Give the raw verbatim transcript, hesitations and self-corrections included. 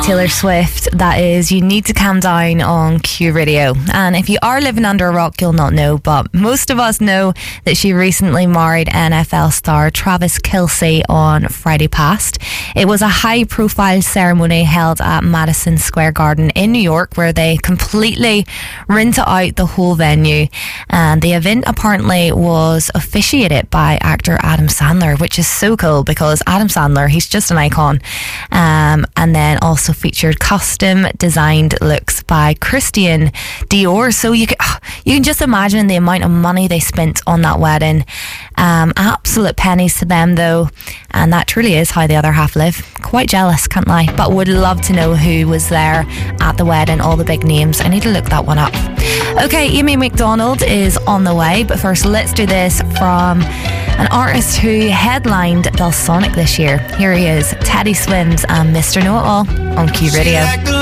Taylor Swift. That is You Need to Calm Down on Q Radio. And if you are living under a rock, you'll not know, but most of us know that she recently married N F L star Travis Kelce on Friday past. It was a high profile ceremony held at Madison Square Garden in New York, where they completely rented out the whole venue. And the event apparently was officiated by actor Adam Sandler, which is so cool because Adam Sandler, he's just an icon. Um, and then also featured custom designed looks by Christian Dior. So you can, you can just imagine the amount of money they spent on that wedding. Um, absolute pennies to them though, and that truly is how the other half live. Quite jealous, can't lie, but would love to know who was there at the wedding, all the big names. I need to look that one up. Okay, Amy Macdonald is on the way, but first let's do this from an artist who headlined Belsonic this year. Here he is, Teddy Swims and Mister Know-It-All on Q Radio.